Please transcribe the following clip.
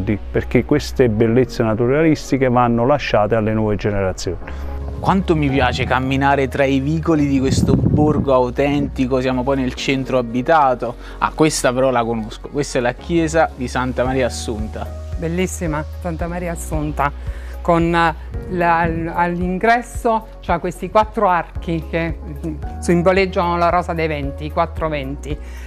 ricordi, perché queste bellezze naturalistiche vanno lasciate alle nuove generazioni. Quanto mi piace camminare tra i vicoli di questo borgo autentico, siamo poi nel centro abitato. Ah, questa però la conosco, questa è la chiesa di Santa Maria Assunta. Bellissima Santa Maria Assunta, con all'ingresso c'ha questi 4 archi che simboleggiano la rosa dei venti, i 4 venti.